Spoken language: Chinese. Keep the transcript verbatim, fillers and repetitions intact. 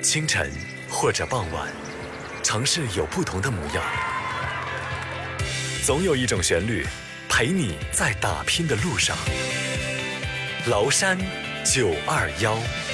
清晨或者傍晚，城市有不同的模样，总有一种旋律陪你在打拼的路上。崂山九二幺。